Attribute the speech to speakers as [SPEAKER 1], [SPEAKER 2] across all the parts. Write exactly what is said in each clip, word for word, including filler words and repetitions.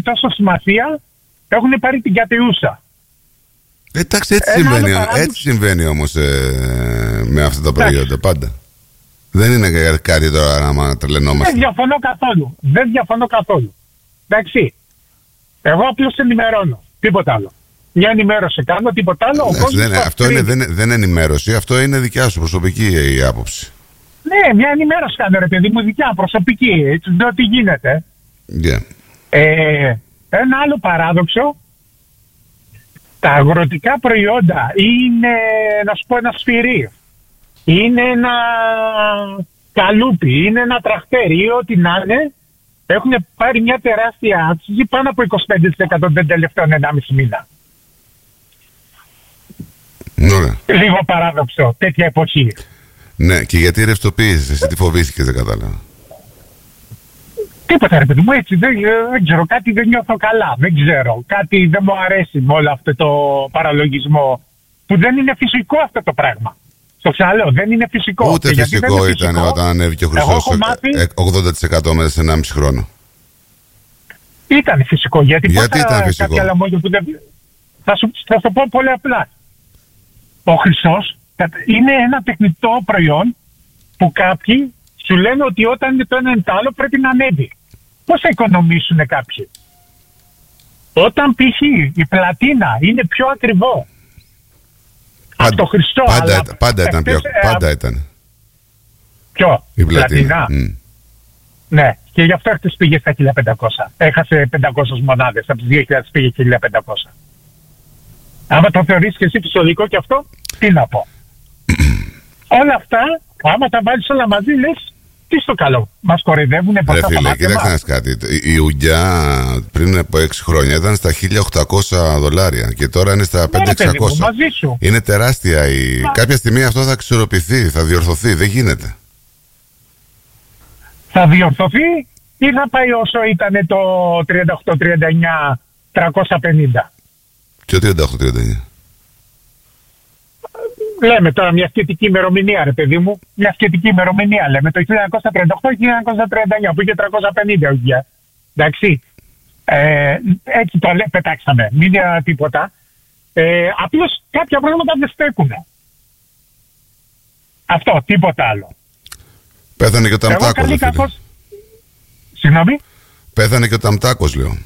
[SPEAKER 1] τόσο σημασία έχουν πάρει την κατεούσα.
[SPEAKER 2] Εντάξει, έτσι συμβαίνει, έτσι συμβαίνει όμως ε, με αυτά τα προϊόντα πάντα. Δεν είναι κάτι τώρα να τρελαινόμαστε.
[SPEAKER 1] Δεν διαφωνώ καθόλου. Δεν διαφωνώ καθόλου. Εντάξει. Εγώ απλώς ενημερώνω. Τίποτα άλλο. Μια ενημέρωση κάνω, τίποτα άλλο.
[SPEAKER 2] Εντάξει, δεν, αυτό είναι, δεν, δεν είναι ενημέρωση. Αυτό είναι δικιά σου προσωπική η άποψη.
[SPEAKER 1] Ναι, μια ενημέρωση κάνω, ρε παιδί μου, δικιά προσωπική. Έτσι, δεν τι γίνεται.
[SPEAKER 2] Yeah.
[SPEAKER 1] Ε, ένα άλλο παράδοξο. Τα αγροτικά προϊόντα είναι, να σου πω, ένα σφυρί. Είναι ένα καλούπι, είναι ένα τραχτέρι ή ό,τι να είναι. Έχουν πάρει μια τεράστια αύξηση πάνω από είκοσι πέντε τοις εκατό τον τελευταίο ενάμιση μήνα.
[SPEAKER 2] Ναι.
[SPEAKER 1] Λίγο παράδοξο, τέτοια εποχή.
[SPEAKER 2] Ναι, και γιατί ρευστοποίησες, εσύ τι φοβήθηκες, δεν κατάλαβα.
[SPEAKER 1] Τίποτα, ρε παιδί μου, έτσι, δεν, δεν ξέρω, κάτι δεν νιώθω καλά, δεν ξέρω. Κάτι δεν μου αρέσει με όλο αυτό το παραλογισμό, που δεν είναι φυσικό αυτό το πράγμα. Το ξαναλέω, δεν είναι φυσικό.
[SPEAKER 2] Ούτε φυσικό είναι ήταν φυσικό, όταν ανέβηκε ο Χριστός μάθει... ογδόντα τοις εκατό μέσα σε ενάμιση χρόνο.
[SPEAKER 1] Ήταν φυσικό, γιατί,
[SPEAKER 2] γιατί ήταν φυσικό.
[SPEAKER 1] Κάποια λαμόγια που δεν... Θα σου, θα σου πω πολύ απλά. Ο Χριστός είναι ένα τεχνητό προϊόν που κάποιοι σου λένε ότι όταν είναι το ένα είναι το άλλο πρέπει να ανέβει. Πώς θα οικονομήσουν κάποιοι? Όταν π.χ. η πλατίνα είναι πιο ακριβό
[SPEAKER 2] Πάντα,
[SPEAKER 1] από το Χριστό,
[SPEAKER 2] πάντα,
[SPEAKER 1] αλλά
[SPEAKER 2] πάντα, πάντα ήταν πιο, πάντα ήταν.
[SPEAKER 1] Ποιο?
[SPEAKER 2] Η πλατίνα.
[SPEAKER 1] Mm. Ναι, και γι' αυτό χτες πήγε στα χίλια πεντακόσια. Έχασε πεντακόσιες μονάδες, από τις δύο χιλιάδες πήγε χίλια πεντακόσια. Άμα το θεωρείς και εσύ φυσιολογικό και αυτό, τι να πω. Όλα αυτά, άμα τα βάλεις όλα μαζί, λες, τι στο καλό. Μας κοροϊδεύουνε ποτέ τα μάτια μας.
[SPEAKER 2] Κοίταξε να κάτι. Η ουγγιά πριν από έξι χρόνια ήταν στα χίλια οκτακόσια δολάρια και τώρα είναι στα πέντε χιλιάδες εξακόσια. Είναι τεράστια. Η... Κάποια στιγμή αυτό θα εξορροπηθεί, θα διορθωθεί. Δεν γίνεται.
[SPEAKER 1] Θα διορθωθεί ή θα πάει όσο ήταν το τριάντα οκτώ τριάντα εννιά τριακόσια πενήντα?
[SPEAKER 2] Ποιο τριάντα οκτώ τριάντα εννιά?
[SPEAKER 1] Λέμε τώρα μια σχετική ημερομηνία, ρε παιδί μου. Μια σχετική ημερομηνία λέμε. Το χίλια εννιακόσια τριάντα οκτώ χίλια εννιακόσια τριάντα εννιά που είχε τριακόσια πενήντα ουγγιά. Εντάξει. Ε, έτσι το λέει, πετάξαμε. Μην είναι τίποτα. Ε, απλώς κάποια πράγματα δεν στέκουν. Αυτό, τίποτα άλλο.
[SPEAKER 2] Πέθανε και ο Ταμτάκος.
[SPEAKER 1] Κακώς... Συγγνώμη.
[SPEAKER 2] Πέθανε και ο Ταμτάκος, λέω.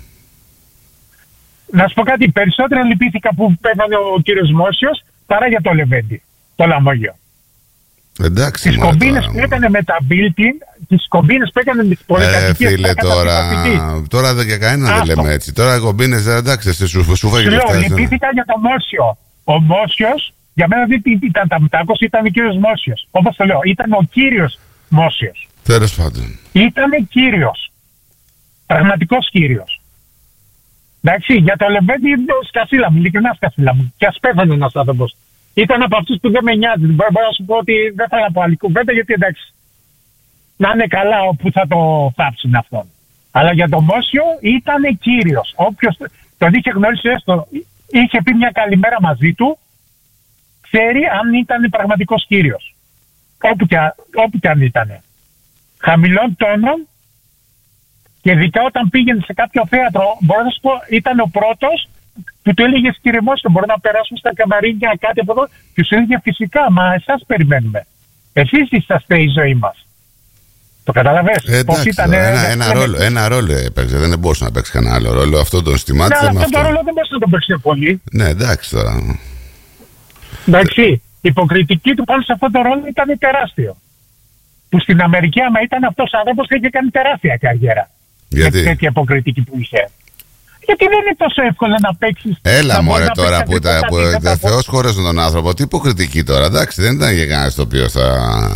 [SPEAKER 1] Να σου πω κάτι. Περισσότερο λυπήθηκα που πέθανε ο κύριος Μόσιος παρά για το Λεβέντι, το λαμόγιο.
[SPEAKER 2] Εντάξει.
[SPEAKER 1] Τις κομπίνες που έκανε με τα built-in, τις κομπίνες που έκανε με τις πολυκατοικίες.
[SPEAKER 2] Ε, φίλε, τώρα, τώρα δεν και κανένα δεν λέμε έτσι. Τώρα οι κομπίνες, εντάξει, σε σου, σου φάγει λεφτά.
[SPEAKER 1] Λυπήθηκα για το Μόσιο. Ο Μόσιος, για μένα δεν ήταν Ταμτάκος, ήταν ο κύριος Μόσιος. Όπως το λέω, ήταν ο κύριος Μόσιος.
[SPEAKER 2] Τέλος πάντων.
[SPEAKER 1] Ήταν κύριος. Πραγματικός κύριος. Εντάξει, για το Λεβέντι, σκασίλα μου, ειλικρινά σκασίλα μου. Και ας πέθανε ένας άνθρωπος. Ήταν από αυτούς που δεν με νοιάζει. Μπορώ να σου πω ότι δεν θα να πω άλλη κουβέντα, γιατί εντάξει. Να είναι καλά όπου θα το θάψουν αυτόν. Αλλά για τον Μόσιο ήταν κύριος. Όποιος τον είχε γνωρίσει έστω, είχε πει μια καλημέρα μαζί του, ξέρει αν ήταν πραγματικός κύριος. Όπου και, όπου και αν ήταν. Χαμηλών τόνων. Και ειδικά όταν πήγαινε σε κάποιο θέατρο, μπορώ να σου πω, ήταν ο πρώτος που του έλεγε κύριε Μόσιο, μπορώ να περάσουμε στα καμαρίνια κάτι από εδώ. Και σου έλεγε φυσικά, μα εσάς περιμένουμε. Εσείς είσαστε η ζωή μας. Το καταλαβες?
[SPEAKER 2] Ε, εντάξει, ήταν, ένα, ένα, ένα, ρόλο, ένα ρόλο έπαιξε, δεν μπορούσε να παίξει κανένα άλλο ρόλο. Αυτό τον στιμάτισε
[SPEAKER 1] ναι,
[SPEAKER 2] με αυτό.
[SPEAKER 1] Αυτό το ρόλο δεν μπορούσε να τον παίξει πολύ.
[SPEAKER 2] Ναι, εντάξει τώρα.
[SPEAKER 1] Εντάξει, η υποκριτική του πάνω σε αυτό το ρόλο ήταν τεράστιο. Που στην Αμερική, άμα ήταν αυτός ο άνθρωπος, είχε κάνει τεράστια καριέρα.
[SPEAKER 2] Γιατί?
[SPEAKER 1] Με τέτοια υποκριτική που είχε. Γιατί δεν είναι τόσο εύκολο να παίξεις.
[SPEAKER 2] Έλα μωρέ τώρα που, τα, που δε Θεός χωρίζουν τον άνθρωπο. Τι υποκριτική τώρα, εντάξει, δεν ήταν για κανένας το οποίο θα...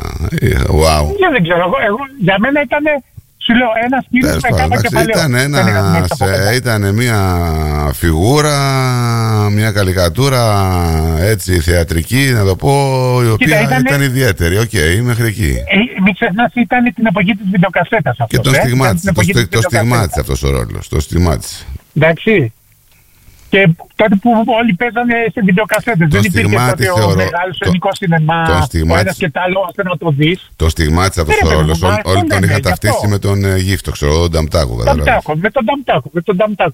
[SPEAKER 2] Wow.
[SPEAKER 1] Δεν, δεν ξέρω, εγώ, εγώ, για μένα ήταν, σου λέω, ένας κύριος με κάμα κεφαλαίο.
[SPEAKER 2] Ήταν, ένα, ήταν μια φιγούρα, μια καλικατούρα έτσι θεατρική, να το πω, η οποία Κοίτα, ήταν, ήταν ιδιαίτερη. Οκ, okay, μέχρι εκεί.
[SPEAKER 1] Ε, μην ξεχνάς, ήταν την εποχή της βιντεοκασέτας αυτός.
[SPEAKER 2] Και τον στιγμάτισε, το, το, το στιγμάτισε αυτός ο ρόλος, το στιγμάτισε.
[SPEAKER 1] Εντάξει. Και τότε που όλοι παίζανε σε βιντεοκασέτες, δεν υπήρχε τότε ο μεγάλος ελληνικό σινεμά, ο ένας και τ' άλλο, ώστε να το δεις.
[SPEAKER 2] Το στιγμάτισε αυτός ο ρόλος, όλοι τον είχαν ταυτίσει με τον γύφτο, ξέρω, τον Ταμτάκο.
[SPEAKER 1] Με τον Ταμτάκο, με τον Ταμτάκο.